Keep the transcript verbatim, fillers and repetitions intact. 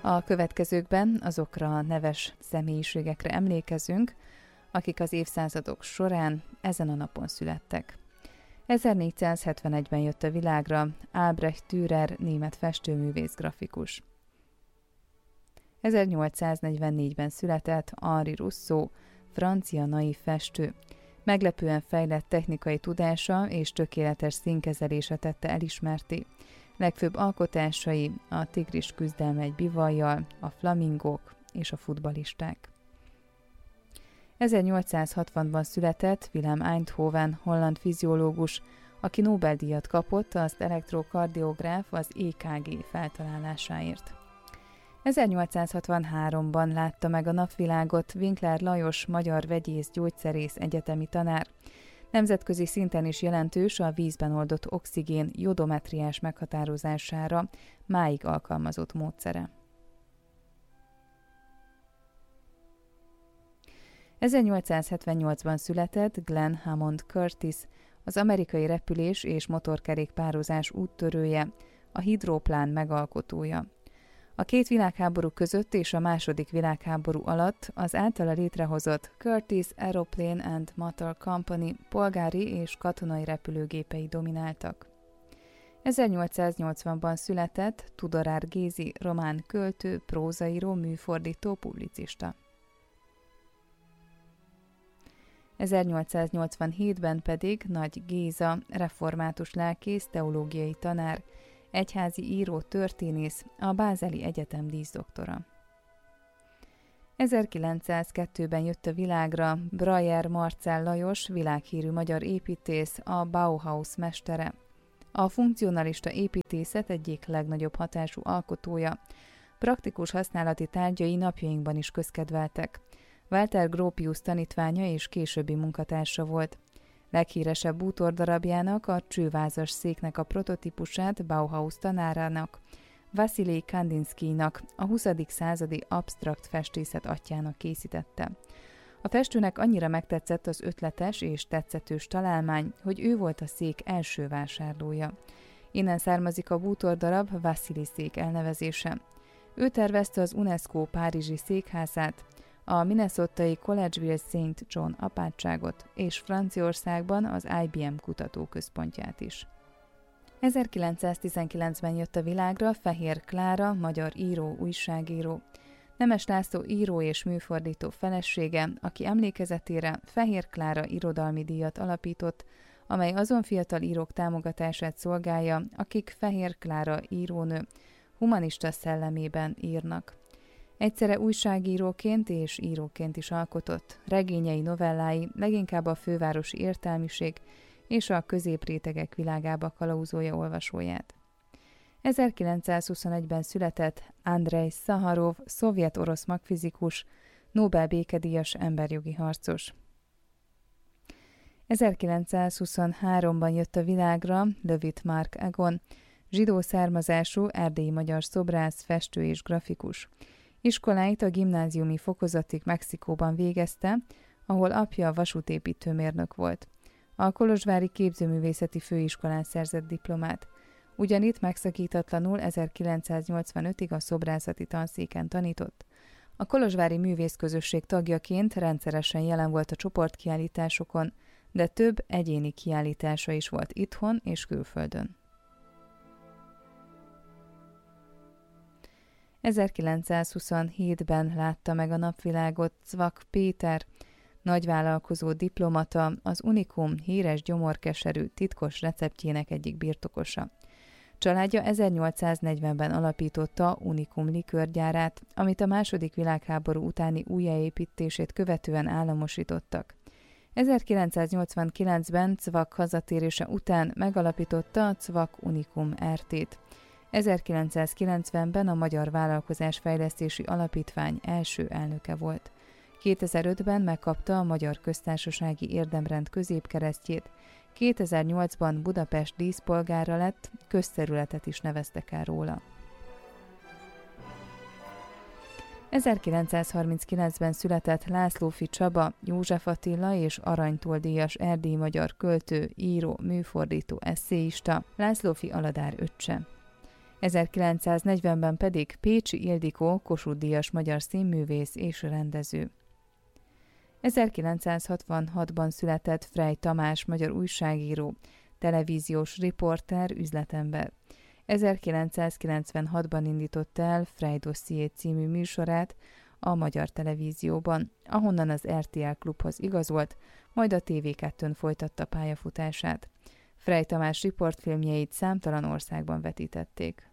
A következőkben azokra a neves személyiségekre emlékezünk, akik az évszázadok során ezen a napon születtek. ezernégyszázhetvenegyben jött a világra Albrecht Dürer, német festőművész grafikus. ezernyolcszáznegyvennégyben született Henri Rousseau, francia naív festő. Meglepően fejlett technikai tudása és tökéletes színkezelése tette elismertté. Legfőbb alkotásai a Tigris küzdelme egy bivajjal, a flamingók és a futballisták. ezernyolcszázhatvanban született Wilhelm Einthoven, holland fiziológus, aki Nobel-díjat kapott az elektrokardiográf az é ká gé feltalálásáért. ezernyolcszázhatvanháromban látta meg a napvilágot Winkler Lajos, magyar vegyész, gyógyszerész, egyetemi tanár. Nemzetközi szinten is jelentős a vízben oldott oxigén jodometriás meghatározására máig alkalmazott módszere. ezernyolcszázhetvennyolcban született Glenn Hammond Curtis, az amerikai repülés és motorkerékpározás úttörője, a hidroplán megalkotója. A két világháború között és a második világháború alatt az általa létrehozott Curtiss Aeroplane and Motor Company polgári és katonai repülőgépei domináltak. ezernyolcszáznyolcvanban született Tudorár Gézi, román költő, prózaíró, műfordító, publicista. ezernyolcszáznyolcvanhétben pedig Nagy Géza, református lelkész, teológiai tanár, egyházi író, történész, a Bázeli Egyetem díszdoktora. ezerkilencszázkettőben jött a világra Breyer Marcell Lajos, világhírű magyar építész, a Bauhaus mestere. A funkcionalista építészet egyik legnagyobb hatású alkotója. Praktikus használati tárgyai napjainkban is közkedveltek. Walter Gropius tanítványa és későbbi munkatársa volt. Leghíresebb bútordarabjának, a csővázas széknek a prototípusát Bauhaus tanárának, Vasilij Kandinszkijnak, a huszadik századi absztrakt festészet atyjának készítette. A festőnek annyira megtetszett az ötletes és tetszetős találmány, hogy ő volt a szék első vásárlója. Innen származik a bútordarab Vasilij szék elnevezése. Ő tervezte az UNESCO párizsi székházát, a minnesotai Collegeville Saint John apátságot és Franciaországban az i bé em kutatóközpontját is. ezerkilencszáztizenkilencben jött a világra Fehér Klára, magyar író, újságíró. Nemes László író és műfordító felesége, aki emlékezetére Fehér Klára irodalmi díjat alapított, amely azon fiatal írók támogatását szolgálja, akik Fehér Klára írónő, humanista szellemében írnak. Egyszerre újságíróként és íróként is alkotott. Regényei, novellái leginkább a fővárosi értelmiség és a középrétegek világába kalauzolja olvasóját. ezerkilencszázhuszonegyben született Andrej Szaharov, szovjet-orosz magfizikus, Nobel békedíjas emberjogi harcos. ezerkilencszázhuszonháromban jött a világra Löwit Mark Egon, zsidó származású erdélyi magyar szobrász, festő és grafikus. Iskoláit a gimnáziumi fokozatig Mexikóban végezte, ahol apja vasútépítőmérnök volt. A kolozsvári képzőművészeti főiskolán szerzett diplomát. Ugyanitt megszakítatlanul ezerkilencszáznyolcvanötig a szobrászati tanszéken tanított. A kolozsvári művészközösség tagjaként rendszeresen jelen volt a csoportkiállításokon, de több egyéni kiállítása is volt itthon és külföldön. ezerkilencszázhuszonhétben látta meg a napvilágot Cvak Péter, nagyvállalkozó diplomata, az Unikum híres gyomorkeserű titkos receptjének egyik birtokosa. Családja ezernyolcszáznegyvenben alapította Unikum likőrgyárát, amit a második világháború utáni újjáépítését követően államosítottak. ezerkilencszáznyolcvankilencben Cvak hazatérése után megalapította a Cvak Unikum er té-t. ezerkilencszázkilencvenben a Magyar Vállalkozásfejlesztési Alapítvány első elnöke volt. kétezer-ötben megkapta a Magyar Köztársasági Érdemrend középkeresztjét, kétezer-nyolcban Budapest díszpolgára lett, közterületet is neveztek el róla. ezerkilencszázharminckilencben született Lászlóffy Csaba, József Attila és aranytól-díjas erdélyi magyar költő, író, műfordító, esszéista, Lászlóffy Aladár öccse. ezerkilencszáznegyvenben pedig Pécsi Ildikó Kossuth-díjas magyar színművész és rendező. ezerkilencszázhatvanhatban született Frey Tamás magyar újságíró, televíziós riporter, üzletember. ezerkilencszázkilencvenhatban indította el Frey Dosszié című műsorát a Magyar Televízióban, ahonnan az er té el Klubhoz igazolt, majd a té vé kettőn folytatta pályafutását. Frey Tamás riportfilmjeit számtalan országban vetítették.